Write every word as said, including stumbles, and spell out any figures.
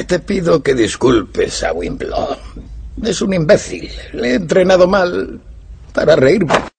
te pido que disculpes a Wimbledon. Es un imbécil. Le he entrenado mal para reírme.